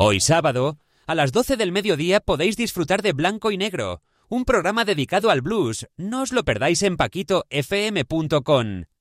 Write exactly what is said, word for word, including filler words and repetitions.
Hoy sábado, a las doce del mediodía podéis disfrutar de Blanco y Negro, un programa dedicado al blues. No os lo perdáis en paquito f m punto com.